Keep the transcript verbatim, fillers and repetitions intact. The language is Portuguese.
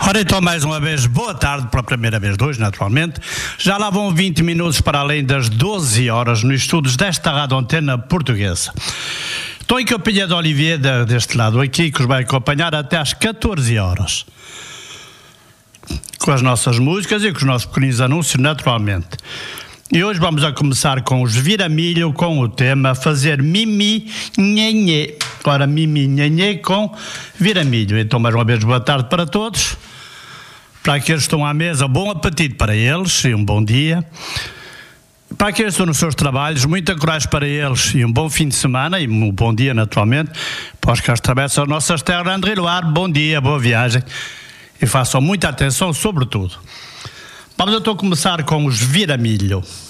Ora então, mais uma vez, boa tarde, pela primeira vez de hoje, naturalmente. Já lá vão vinte minutos para além das doze horas nos estudos desta Rádio Antena Portuguesa. Estou em Campinha de Olivier, deste lado aqui, que os vai acompanhar até às catorze horas. Com as nossas músicas e com os nossos pequenos anúncios, naturalmente. E hoje vamos a começar com os Viramilho, com o tema Fazer Mimi Nhenhê. Ora, Mimi Nhenhê com Viramilho. Então, mais uma vez, boa tarde para todos. Para aqueles que estão à mesa, bom apetite para eles e um bom dia. Para aqueles que estão nos seus trabalhos, muita coragem para eles e um bom fim de semana e um bom dia, naturalmente. Para os que atravessam as nossas terras, André Luar, bom dia, boa viagem. E façam muita atenção, sobretudo. Vamos então começar com os Viramilho.